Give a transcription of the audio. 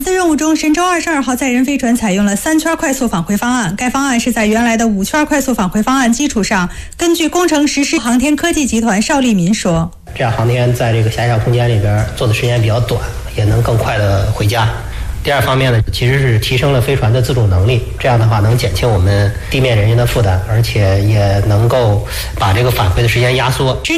在任务中，神舟22号载人飞船采用了3圈快速返回方案。该方案是在原来的5圈快速返回方案基础上，根据工程实施。航天科技集团邵立民说：“ 这样航天在这个狭小空间里边做的时间比较短，也能更快的回家。第二方面呢，其实是提升了飞船的自主能力，这样的话能减轻我们地面人员的负担，而且也能够把这个返回的时间压缩。”